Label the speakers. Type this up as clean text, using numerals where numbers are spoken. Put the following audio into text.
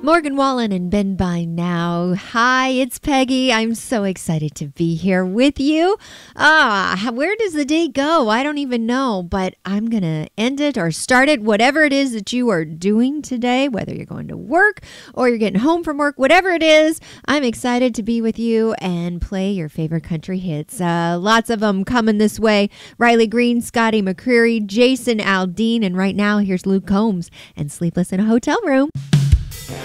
Speaker 1: Morgan Wallen and Ben by now. Hi, it's Peggy. I'm so excited to be here with you. Where does the day go? I don't even know, but I'm going to end it or start it, whatever it is that you are doing today, whether you're going to work or you're getting home from work, whatever it is, I'm excited to be with you and play your favorite country hits. Lots of them coming this way. Riley Green, Scotty McCreery, Jason Aldean, and right now here's Luke Combs and Sleepless in a Hotel Room.